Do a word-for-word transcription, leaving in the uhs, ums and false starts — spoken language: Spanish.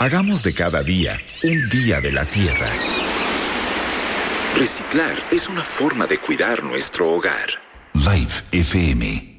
Hagamos de cada día un día de la tierra. Reciclar es una forma de cuidar nuestro hogar. Live F M.